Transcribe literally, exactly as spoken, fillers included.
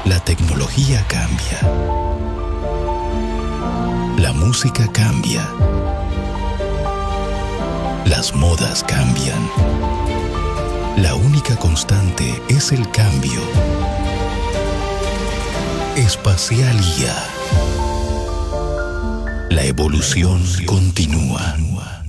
La tecnología cambia. La música cambia. Las modas cambian. La única constante es el cambio. Espacial I A. La evolución continúa.